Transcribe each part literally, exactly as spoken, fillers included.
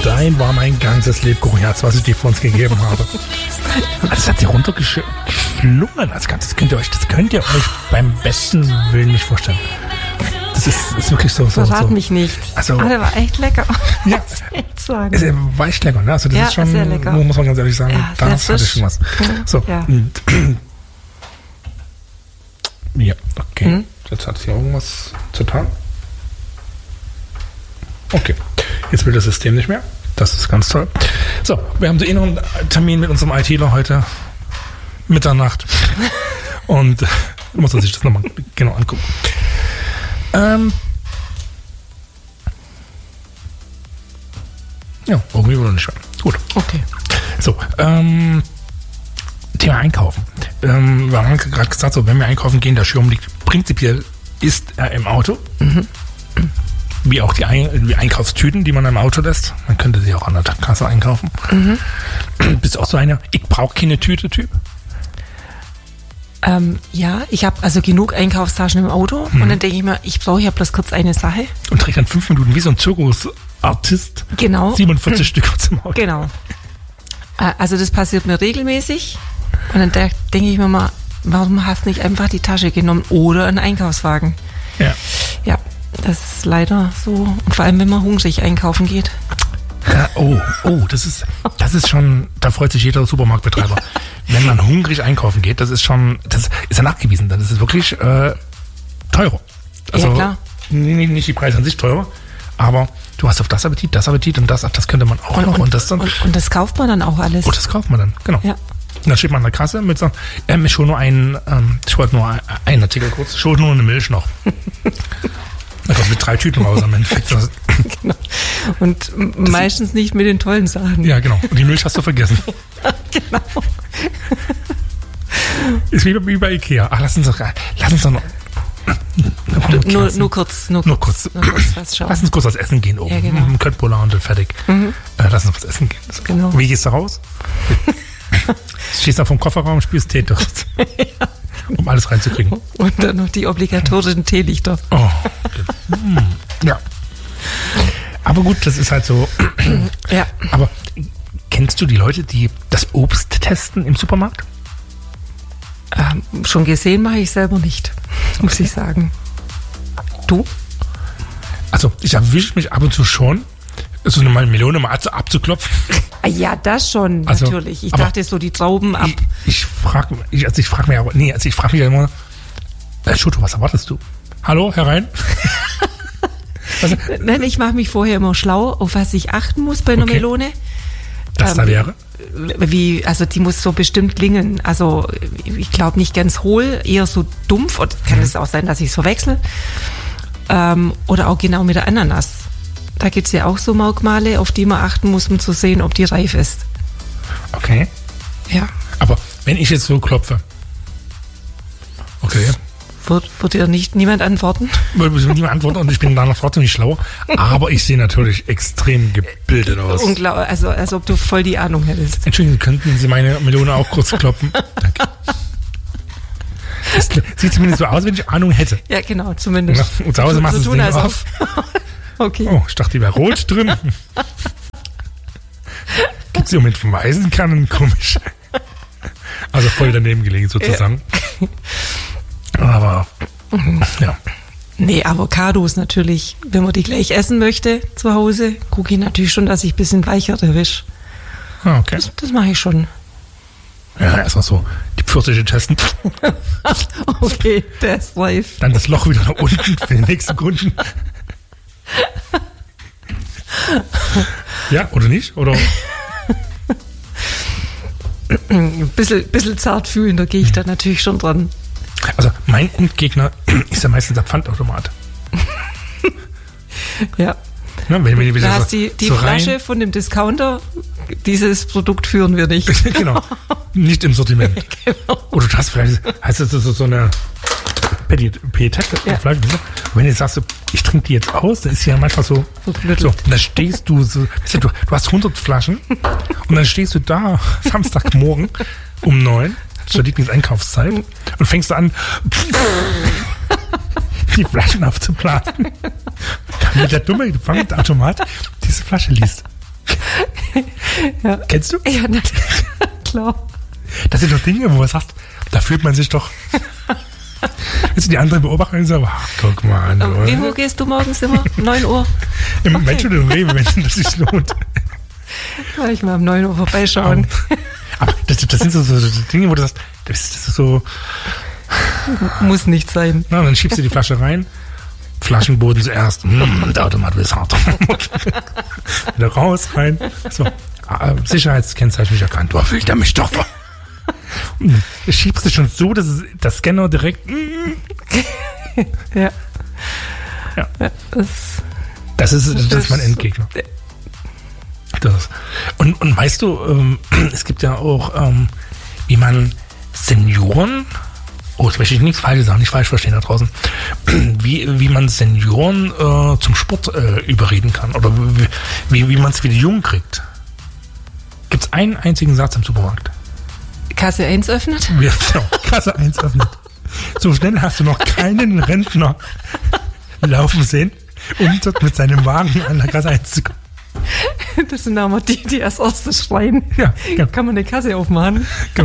dein war mein ganzes Lebkuchenherz, was ich dir vor uns gegeben habe. Das hat sie runtergeschlungen als Ganzes. Das könnt ihr euch, das könnt ihr euch beim besten Willen nicht vorstellen. Das ist, ist wirklich so. so Verrat so. mich nicht. Also, ah, der war echt lecker. Ja, echt sagen. es war echt lecker. Ne? Also das ja, ist schon, sehr lecker. muss man ganz ehrlich sagen, ja, das hatte schon was. So. Ja, und, ja okay. Mhm. Jetzt hat hier irgendwas zu tun. Okay, jetzt will das System nicht mehr. Das ist ganz toll. So, wir haben den inneren Termin mit unserem ITler heute Mitternacht. Und äh, muss man sich das nochmal genau angucken. Ähm, ja, irgendwie wurde nicht mehr. Gut. okay. So, ähm, Thema Einkaufen. Ähm, wir haben gerade gesagt, so, wenn wir einkaufen gehen, der Schirm liegt prinzipiell ist er im Auto. Mhm. Wie auch die, Ein- die Einkaufstüten, die man im Auto lässt. Man könnte sie auch an der Kasse einkaufen. Mhm. Bist du auch so einer, ich brauche keine Tüte-Typ? Ähm, ja, ich habe also genug Einkaufstaschen im Auto Mhm. und dann denke ich mir, ich brauche ja bloß kurz eine Sache. Und trägt dann fünf Minuten wie so ein Zirkusartist Genau. siebenundvierzig Stück zum Auto. Genau. Äh, Also das passiert mir regelmäßig und dann de- denke ich mir mal, warum hast du nicht einfach die Tasche genommen oder einen Einkaufswagen? Ja. Ja, das ist leider so. Und vor allem, wenn man hungrig einkaufen geht. Ja, oh, oh, das ist, das ist schon, da freut sich jeder Supermarktbetreiber. Wenn man hungrig einkaufen geht, das ist schon, das ist ja nachgewiesen, das ist wirklich äh, teurer. Also, Ja, klar. Nicht, nicht die Preise an sich teurer, aber du hast auf das Appetit, das Appetit und das, ach, das könnte man auch Und, noch und, und das dann. und, und das kauft man dann auch alles. Oh, das kauft man dann, genau. Ja. Und dann steht man an der Kasse mit so, ähm, ich hole nur einen, ähm, ich wollte nur ein- einen Artikel kurz, ich hole nur eine Milch noch. Da kommt mit drei Tüten raus am Endeffekt. Das, Genau. Und m- meistens nicht mit den tollen Sachen. ja, genau. Und die Milch hast du vergessen. Genau. Ist wie, wie bei Ikea. Ach, lass uns doch, lass uns doch noch. Nur, nur kurz, nur kurz. Nur kurz. Nur kurz was schauen. Lass uns kurz was essen gehen oben. Ja, genau. Mhm, Köttbullar und dann fertig. Mhm. Äh, lass uns was essen gehen. So. Genau. Wie gehst du raus? Stehst da vom Kofferraum und spielst Tetris. Ja. Um alles reinzukriegen. Und dann noch die obligatorischen Teelichter. Oh. Hm. Ja. Aber gut, das ist halt so. Ja. Aber kennst du die Leute, die das Obst testen im Supermarkt? Ähm, schon gesehen mache ich selber nicht, muss ich sagen. Du? Also, ich erwische mich ab und zu schon, so eine Melone mal abzuklopfen. Ah, ja, das schon, Also, natürlich. Ich aber dachte so, die Trauben ab. Ich, ich frage ich, also ich frag mich aber, nee, also ich frage mich ja immer, äh, Schuto, was erwartest du? Hallo, herein? Also, Nein, ich mache mich vorher immer schlau, auf was ich achten muss bei einer Okay. Melone. das da Ähm, wäre? Wie, also die muss so bestimmt klingen. Also ich glaube nicht ganz hohl, eher so dumpf. Oder kann es auch sein, dass ich so wechsle. Ähm, oder auch genau mit der Ananas. Da gibt es ja auch so Merkmale, auf die man achten muss, um zu sehen, ob die reif ist. Okay. Ja. Aber wenn ich jetzt so klopfe, okay, Wird, wird dir nicht niemand antworten? würde mir niemand antworten und ich bin danach trotzdem nicht schlauer, aber ich sehe natürlich extrem gebildet aus. Unglaublich, also als ob du voll die Ahnung hättest. Entschuldigung, könnten Sie meine Melone auch kurz klopfen? Danke. Das sieht zumindest so aus, wenn ich Ahnung hätte. Ja, genau, zumindest. Ja, und zu Hause machst du so das tun, Ding als ob- Okay. Oh, ich dachte, die wäre rot drin. Gibt es im Moment vom Eisenkannen? Komisch. Also voll daneben gelegen sozusagen. Aber, ja. Nee, Avocados natürlich. Wenn man die gleich essen möchte zu Hause, gucke ich natürlich schon, dass ich ein bisschen weicher erwische. Ah, okay. Das, das mache ich schon. Ja, erstmal so die Pfirsiche testen. Okay, der ist live. Dann das Loch wieder nach unten für den nächsten Kunden. Ja, oder nicht? Oder? Ein bisschen, bisschen zart fühlen, da gehe ich da natürlich schon dran. Also mein Endgegner ist ja meistens der Pfandautomat. Ja. Ne, wenn, wenn Du wieder hast so, die, die so Flasche rein, von dem Discounter, dieses Produkt führen wir nicht. genau, nicht im Sortiment. Genau. Oder du hast vielleicht, heißt das so, so eine Petette, Ja. Fleisch, und wenn du jetzt sagst, ich trinke die jetzt aus, dann ist sie ja manchmal so, Verblüttelt. so, und dann stehst du so, weißt du, du, du hast hundert Flaschen und dann stehst du da Samstagmorgen um neun, zur Lieblingseinkaufszeit, und fängst du an, die Flaschen aufzublasen, damit der dumme Pfandautomat diese Flasche liest. Ja. Kennst du? Ja, natürlich. Klar. Das sind doch Dinge, wo man sagt, da fühlt man sich doch. Jetzt die anderen beobachten und sagen, ach, guck mal an. Um, wie Uhr gehst du morgens immer? neun Uhr? Im Okay. Moment schon im Rewe, wenn das sich lohnt. Kann ich mal um neun Uhr vorbeischauen. Aber das, das sind so, so, so Dinge, wo du sagst, das, das ist so. Muss nicht sein. Na, dann schiebst du die Flasche rein, Flaschenboden zuerst, mm, der Automat ist hart. Wieder raus, rein. So, ah, Sicherheitskennzeichen nicht erkannt. Da fühlt er mich doch. Du schiebst es schon so, dass es, der Scanner direkt. Mm. Ja. Ja. Ja, das, Das ist, das, das ist mein Endgegner. Das ist. Und, und weißt du, ähm, es gibt ja auch, ähm, wie man Senioren, oh, jetzt möchte ich nichts Falsches sagen, nicht falsch verstehen da draußen, wie, wie man Senioren äh, zum Sport äh, überreden kann oder wie, wie, wie man es wieder jung kriegt. Gibt es einen einzigen Satz im Supermarkt? Kasse eins öffnet? Ja, genau, Kasse eins öffnet. So schnell hast du noch keinen Rentner laufen sehen, um dort mit seinem Wagen an der Kasse eins zu kommen. Das sind aber die, die als erstes schreien. Ja, genau. Kann man eine Kasse aufmachen? Genau.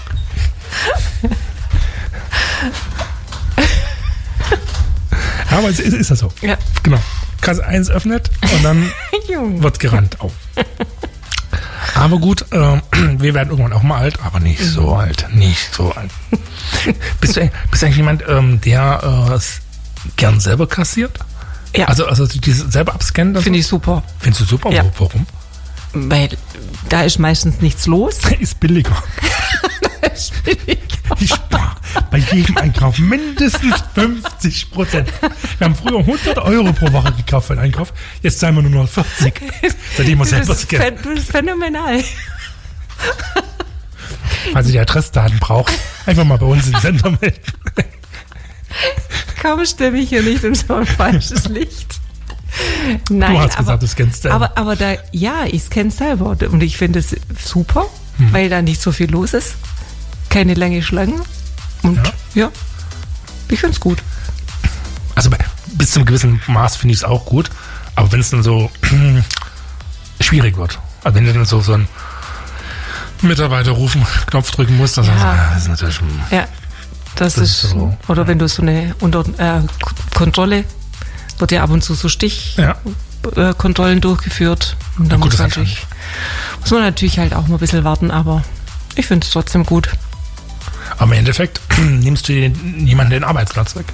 Ja, aber es ist, ist das so. Ja. Genau. Kasse eins öffnet und dann Jung. wird gerannt. Oh. Aber gut, äh, wir werden irgendwann auch mal alt, aber nicht so alt. Nicht so alt. bist, du, bist du eigentlich jemand, ähm, der äh, gern selber kassiert? Ja. Also, also die selber abscannen? Also? Finde ich super. Findest du super? Ja. Warum? Weil da ist meistens nichts los. Ist billiger. ist billiger. Ich spare bei jedem Einkauf mindestens fünfzig Prozent. Wir haben früher hundert Euro pro Woche gekauft für einen Einkauf. Jetzt zahlen wir nur noch vierzig. Seitdem wir selber Das ist, scannen. phän- das ist phänomenal. Falls ihr die Adressdaten braucht, einfach mal bei uns im Sender melden. Kaum stimme ich hier nicht in so ein falsches Licht. Nein, Du hast aber, gesagt, du scannst selber. aber, aber da, ja, ich scanne selber und ich finde es super, Hm. weil da nicht so viel los ist. Keine lange Schlangen. Und Ja. ja, ich finde es gut. Also bei, bis zu einem gewissen Maß finde ich es auch gut. Aber wenn es dann so schwierig wird, also wenn du dann so, so einen Mitarbeiter rufen, Knopf drücken musst, dann Ja. sagst du, ah, das ist natürlich. Ja, das, Das ist, ist so, oder wenn du so eine unter, äh, K- Kontrolle, wird ja ab und zu so Ja. Stichkontrollen durchgeführt. Und da Ja, gut, muss, das man hat schon natürlich, muss man natürlich halt auch mal ein bisschen warten, aber ich finde es trotzdem gut. Aber im Endeffekt nimmst du dir jemanden den Arbeitsplatz weg.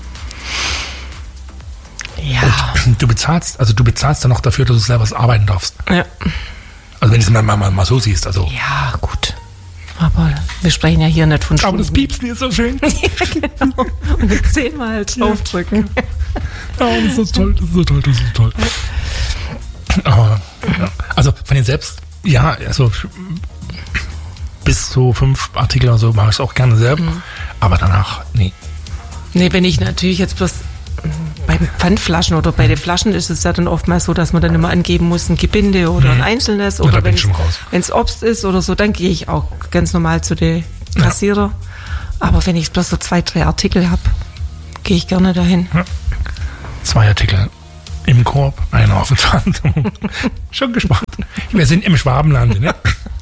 Ja. Und du bezahlst, also du bezahlst dann noch dafür, dass du selber arbeiten darfst. Ja. Also wenn du es mal, mal, mal so siehst. Also. Ja, gut. Aber wir sprechen ja hier nicht von Aber das Stunden. Piepsen ist so schön. Ja, genau. Und wir zehnmal draufdrücken. Ja, das ist so toll, das ist so toll, das ist so toll. Aber, ja. Also von den selbst, ja, also bis zu fünf Artikel oder so mache ich es auch gerne selber. Mhm. Aber danach, nee. Nee, wenn ich natürlich jetzt bloß bei Pfandflaschen oder bei den Flaschen ist es ja dann oftmals so, dass man dann immer angeben muss, ein Gebinde oder ein einzelnes. Ja, da Oder bin ich schon raus. wenn es Obst ist oder so, dann gehe ich auch ganz normal zu den Kassierer. Aber wenn ich bloß so zwei, drei Artikel habe, gehe ich gerne dahin. Ja. Zwei Artikel im Korb, einer auf dem Pfand. Schon gespannt. Wir sind im Schwabenland, ne?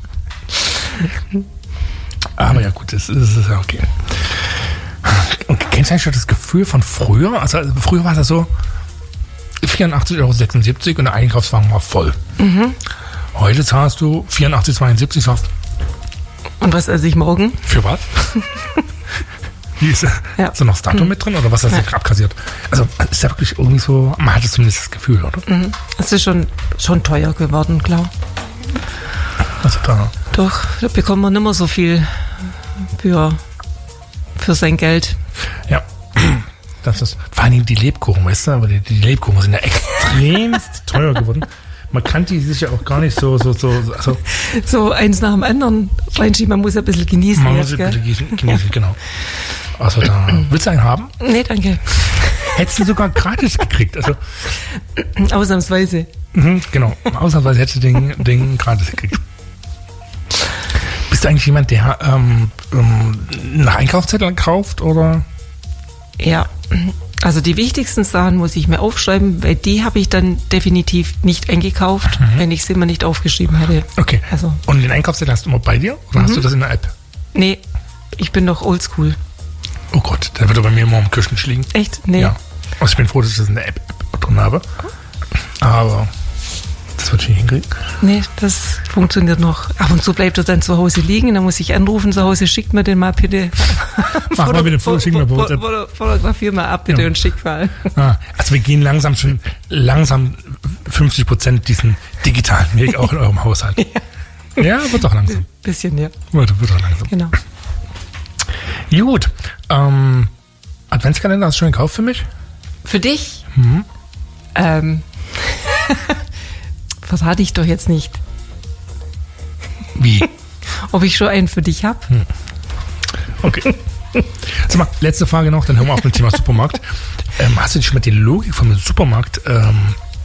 Aber ja gut, das ist, das ist ja okay. Und kennst du eigentlich schon das Gefühl von früher? Also früher war es ja so, vierundachtzig Euro sechsundsiebzig und der Einkaufswagen war voll. Mhm. Heute zahlst du vierundachtzig Euro zweiundsiebzig, sagst Und was esse ich morgen? für was? Wie ist, Ja. ist da noch das Datum mit drin oder was hast du Ja. abkassiert? Also ist ja wirklich irgendwie so, man hatte zumindest das Gefühl, oder? Mhm. Es ist schon, schon teuer geworden, klar. Also da, Doch, da bekommt man nicht mehr so viel für, für sein Geld. ja. Das ist, vor allem die Lebkuchen, weißt du, aber die, die Lebkuchen sind ja extremst teuer geworden. Man kann die sich ja auch gar nicht so, so, so, also So eins nach dem anderen reinschieben, man muss ja ein bisschen genießen man muss jetzt, sie gell? bitte genießen, genießen, genau. Also da, willst du einen haben? Nee, danke. Hättest du sogar gratis gekriegt, also, Ausnahmsweise. mhm, genau, ausnahmsweise hättest du den, den gratis gekriegt. Bist du eigentlich jemand, der ähm, ähm, nach Einkaufszetteln kauft oder? Ja, Also die wichtigsten Sachen muss ich mir aufschreiben, weil die habe ich dann definitiv nicht eingekauft, mhm. wenn ich sie immer nicht aufgeschrieben hätte. Okay. Also. Und den Einkaufszettel hast du immer bei dir oder mhm. hast du das in der App? Nee, ich bin doch oldschool. Oh Gott, der wird doch bei mir immer am Küchentisch liegen. Echt? Nee. Ja. Also ich bin froh, dass ich das in der App drin habe. Aber das wird schon hinkriegen. Nee, das funktioniert noch. Ab und zu bleibt er dann zu Hause liegen, dann muss ich anrufen zu Hause, schickt mir den mal bitte. Mach mal bitte Foto, schick mir bei WhatsApp. Fotografier mal ab bitte ja. und schick mal. Ah, also wir gehen langsam schon, langsam fünfzig Prozent diesen digitalen Weg auch in eurem Haushalt. Ja, ja wird doch langsam. Bisschen, ja. Wird, wird doch langsam. Genau. Gut. Ähm, Adventskalender hast du schon gekauft für mich? Für dich? Mhm. Ähm... Verrate ich doch jetzt nicht. Wie? Ob ich schon einen für dich habe? Hm. Okay. Sag mal, letzte Frage noch, dann hören wir auf mit dem Thema Supermarkt. Ähm, hast du dich schon mal die Logik von dem Supermarkt, ähm,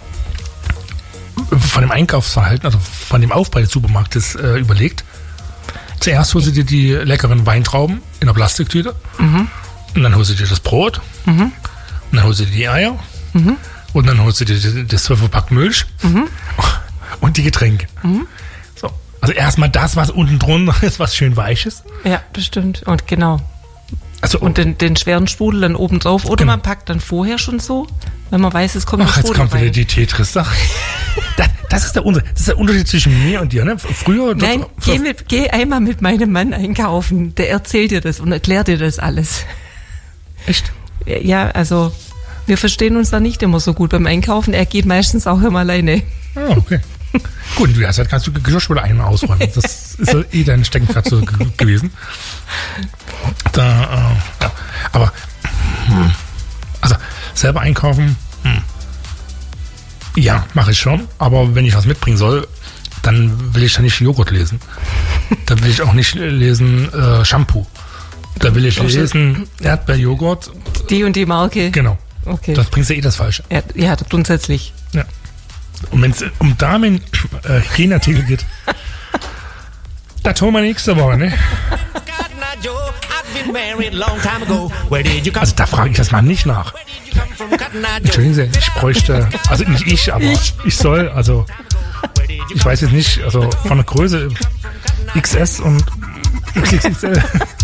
von dem Einkaufsverhalten, also von dem Aufbau des Supermarktes äh, überlegt? Zuerst holst du dir die leckeren Weintrauben in einer Plastiktüte. Mhm. Und dann holst du dir das Brot. Mhm. Und dann holst du dir die Eier. Mhm. Und dann holst du dir das zwölfer-Pack Milch mhm. und die Getränke. Mhm. So. Also erstmal das, was unten drunter ist, was schön weich ist. Ja, das stimmt. Und genau. Also, und den, den schweren Sprudel dann oben drauf. Oder genau. man packt dann vorher schon so, wenn man weiß, es kommt Ach, jetzt kommt rein. Wieder die Tetris-Sache. das, das, ist der Unterschied, das ist der Unterschied zwischen mir und dir. Ne? Früher... Nein, das, geh, mit, geh einmal mit meinem Mann einkaufen. Der erzählt dir das und erklärt dir das alles. Echt? Ja, also... Wir verstehen uns da nicht immer so gut beim Einkaufen. Er geht meistens auch immer alleine. Ah, okay. Gut, du hast halt kannst du Geschirrspüler ein- und ausräumen. Das ist ja eh dein Steckenpferd so g- gewesen. Da, äh, ja. Aber, hm. also, selber einkaufen, hm. ja, mache ich schon. Aber wenn ich was mitbringen soll, dann will ich ja nicht Joghurt lesen. Da will ich auch nicht lesen äh, Shampoo. Da will ich lesen Erdbeerjoghurt. Die und die Marke. Genau. Okay. Das bringst du eh das Falsche. Ja, ja grundsätzlich. Ja. Und wenn es um Damen äh, Hygieneartikel geht, da tun wir nächste Woche, ne? Also da frage ich das mal nicht nach. Entschuldigen Sie, ich bräuchte, also nicht ich, aber ich, ich soll, also ich weiß jetzt nicht, also von der Größe X S und X X L.